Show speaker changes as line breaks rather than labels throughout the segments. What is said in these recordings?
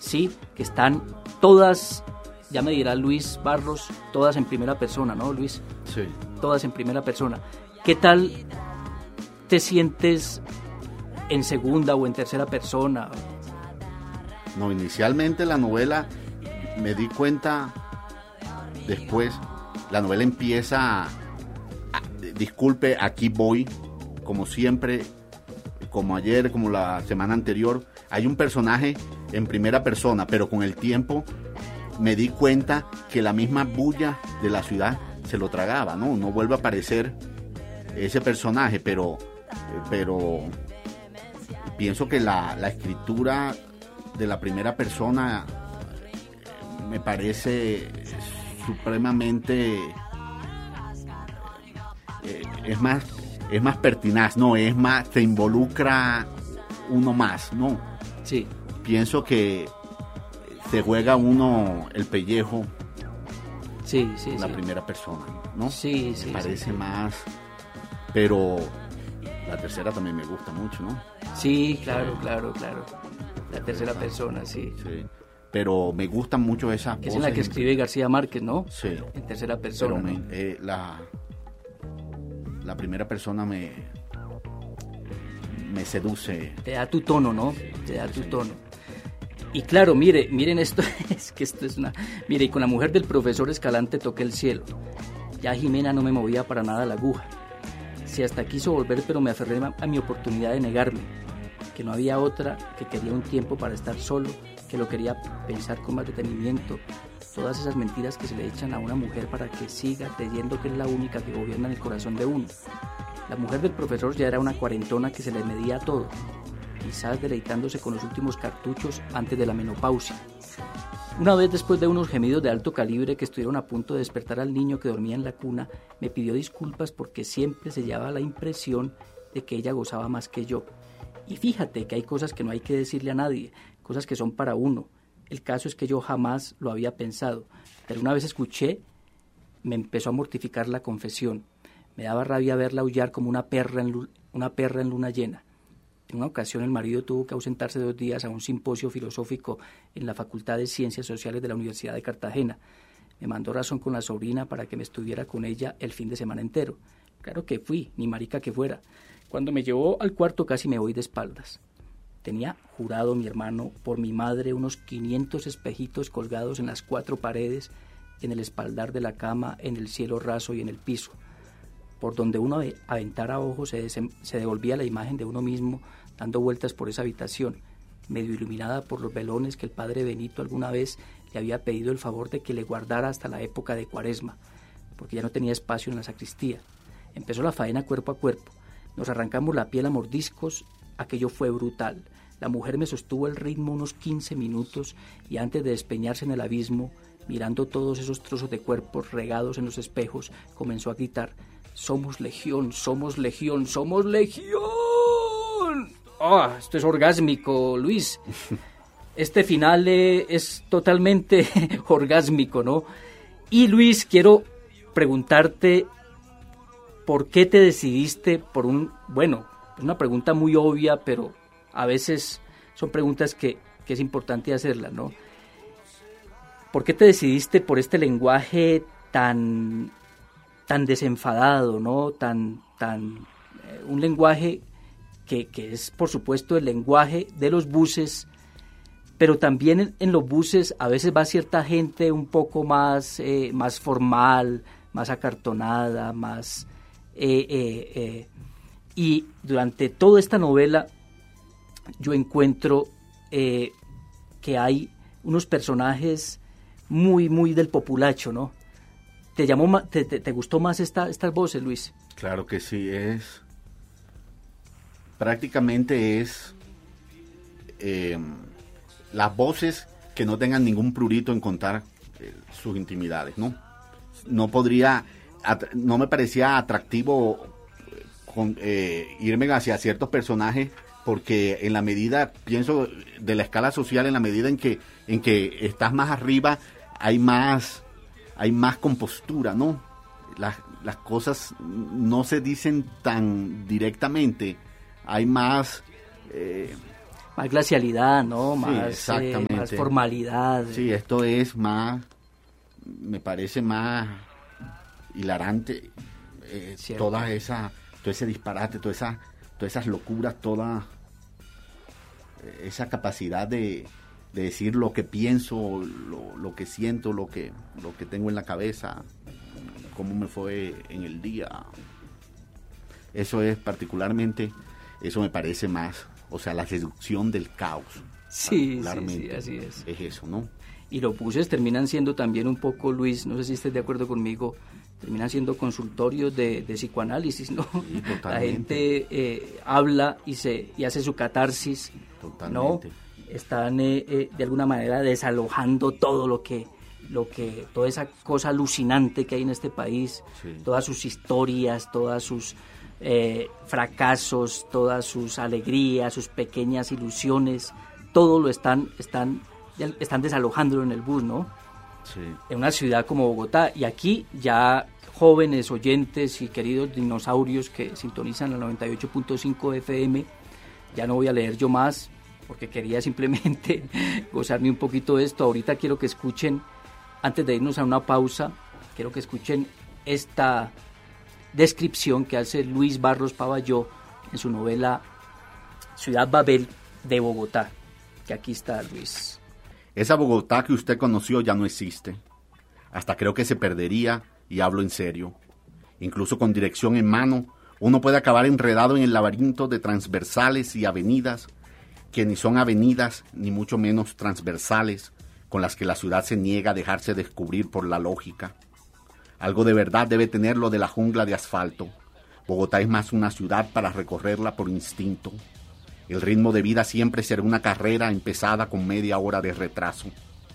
sí, que están todas, ya me dirá Luis Barros, todas en primera persona, ¿no, Luis?
Sí.
Todas en primera persona. ¿Qué tal te sientes en segunda o en tercera persona?
No, inicialmente la novela, me di cuenta después, la novela empieza, disculpe, aquí voy, como siempre, como ayer, como la semana anterior, hay un personaje en primera persona, pero con el tiempo me di cuenta que la misma bulla de la ciudad se lo tragaba, ¿no? No vuelve a aparecer ese personaje, pero pienso que la escritura de la primera persona me parece supremamente es más pertinaz, no, es más, se involucra uno más, ¿no?
Sí.
Pienso que se juega uno el pellejo,
sí,
la primera persona, ¿no?
Sí,
me parece más, pero la tercera también me gusta mucho, ¿no?
Sí, claro. La tercera persona, sí.
Pero me gustan mucho esas
voces. Es en la que escribe García Márquez, ¿no?
Sí.
En tercera persona.
Pero la primera persona me seduce.
Te da tu tono, ¿no? Te da tu tono. Y claro, miren esto, es que esto es una... Mire, y con la mujer del profesor Escalante toqué el cielo. Ya Jimena no me movía para nada la aguja. Si hasta quiso volver, pero me aferré a mi oportunidad de negarme. Que no había otra, que quería un tiempo para estar solo, que lo quería pensar con más detenimiento. Todas esas mentiras que se le echan a una mujer para que siga creyendo que es la única que gobierna en el corazón de uno. La mujer del profesor ya era una cuarentona que se le medía a todo, quizás deleitándose con los últimos cartuchos antes de la menopausia. Una vez, después de unos gemidos de alto calibre que estuvieron a punto de despertar al niño que dormía en la cuna, me pidió disculpas porque siempre se llevaba la impresión de que ella gozaba más que yo. Y fíjate que hay cosas que no hay que decirle a nadie, cosas que son para uno. El caso es que yo jamás lo había pensado, pero una vez escuché, me empezó a mortificar la confesión. Me daba rabia verla aullar como una perra en luna llena. En una ocasión el marido tuvo que ausentarse 2 días a un simposio filosófico en la Facultad de Ciencias Sociales de la Universidad de Cartagena. Me mandó razón con la sobrina para que me estuviera con ella el fin de semana entero. Claro que fui, ni marica que fuera. Cuando me llevó al cuarto casi me voy de espaldas. Tenía jurado mi hermano por mi madre unos 500 espejitos colgados en las 4 paredes, en el espaldar de la cama, en el cielo raso y en el piso. Por donde uno aventara ojos se devolvía la imagen de uno mismo dando vueltas por esa habitación, medio iluminada por los velones que el padre Benito alguna vez le había pedido el favor de que le guardara hasta la época de Cuaresma, porque ya no tenía espacio en la sacristía. Empezó la faena cuerpo a cuerpo. Nos arrancamos la piel a mordiscos. Aquello fue brutal. La mujer me sostuvo el ritmo unos 15 minutos y antes de despeñarse en el abismo, mirando todos esos trozos de cuerpos regados en los espejos, comenzó a gritar: «¡Somos legión, somos legión, somos legión!». ¡Oh, esto es orgásmico, Luis! Este final es totalmente orgásmico, ¿no? Y Luis, quiero preguntarte, ¿por qué te decidiste por bueno, es una pregunta muy obvia, pero a veces son preguntas que es importante hacerlas, ¿no? ¿Por qué te decidiste por este lenguaje tan desenfadado, ¿no? Un lenguaje que es, por supuesto, el lenguaje de los buses, pero también en los buses a veces va cierta gente un poco más formal, más acartonada, más... y durante toda esta novela yo encuentro que hay unos personajes muy del populacho, ¿no? ¿Te gustó más estas voces, Luis?
Claro que sí, prácticamente es las voces que no tengan ningún prurito en contar sus intimidades, ¿no? No me parecía atractivo irme hacia ciertos personajes, porque en la medida, pienso, de la escala social, en la medida en que estás más arriba, hay más compostura, ¿no? Las cosas no se dicen tan directamente, hay más
Más glacialidad, ¿no?
Sí,
Más,
exactamente.
Más formalidad.
Sí, esto es más, me parece más hilarante, todo ese disparate, todas esas locuras, toda esa capacidad de decir lo que pienso, lo que siento, lo que tengo en la cabeza, cómo me fue en el día. Eso es particularmente, eso me parece más, o sea, la seducción del caos.
Sí, así es.
Es eso, ¿no?
Y los buses terminan siendo también un poco, Luis, no sé si estés de acuerdo conmigo, terminan siendo consultorios de psicoanálisis, ¿no?
Sí, totalmente.
La gente habla y hace su catarsis,
totalmente.
¿no? Están de alguna manera desalojando todo toda esa cosa alucinante que hay en este país,
sí.
Todas sus historias, todas sus fracasos, todas sus alegrías, sus pequeñas ilusiones, todo lo están desalojándolo en el bus, ¿no?
Sí.
En una ciudad como Bogotá. Y aquí ya jóvenes oyentes y queridos dinosaurios que sintonizan la 98.5 FM, ya no voy a leer yo más, porque quería simplemente gozarme un poquito de esto. Ahorita quiero que escuchen, antes de irnos a una pausa, quiero que escuchen esta descripción que hace Luis Barros Pavalló en su novela Ciudad Babel de Bogotá, que aquí está, Luis.
Esa Bogotá que usted conoció ya no existe. Hasta creo que se perdería, y hablo en serio. Incluso con dirección en mano, uno puede acabar enredado en el laberinto de transversales y avenidas, que ni son avenidas, ni mucho menos transversales, con las que la ciudad se niega a dejarse descubrir por la lógica. Algo de verdad debe tener lo de la jungla de asfalto. Bogotá es más una ciudad para recorrerla por instinto. El ritmo de vida siempre será una carrera empezada con media hora de retraso.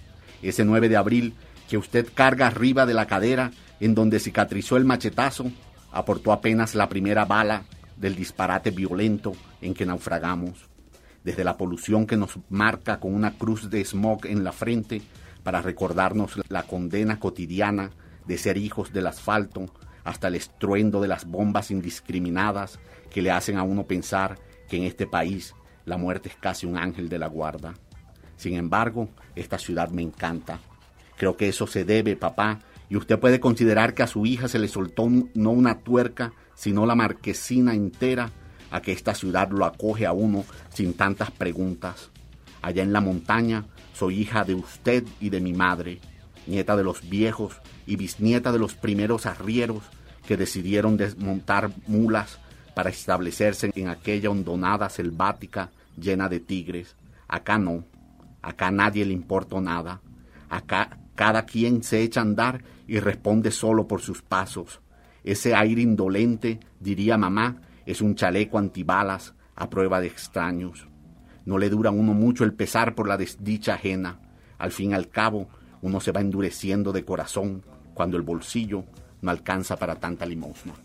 Ese 9 de abril que usted carga arriba de la cadera, en donde cicatrizó el machetazo, aportó apenas la primera bala del disparate violento en que naufragamos. Desde la polución que nos marca con una cruz de smog en la frente para recordarnos la condena cotidiana de ser hijos del asfalto, hasta el estruendo de las bombas indiscriminadas que le hacen a uno pensar que en este país la muerte es casi un ángel de la guarda. Sin embargo, esta ciudad me encanta. Creo que eso se debe, papá, y usted puede considerar que a su hija se le soltó no una tuerca, sino la marquesina entera, a que esta ciudad lo acoge a uno sin tantas preguntas. Allá en la montaña soy hija de usted y de mi madre, nieta de los viejos y bisnieta de los primeros arrieros que decidieron desmontar mulas para establecerse en aquella hondonada selvática llena de tigres. Acá no, acá a nadie le importa nada. Acá cada quien se echa a andar y responde solo por sus pasos. Ese aire indolente, diría mamá, es un chaleco antibalas a prueba de extraños. No le dura a uno mucho el pesar por la desdicha ajena. Al fin y al cabo, uno se va endureciendo de corazón cuando el bolsillo no alcanza para tanta limosna.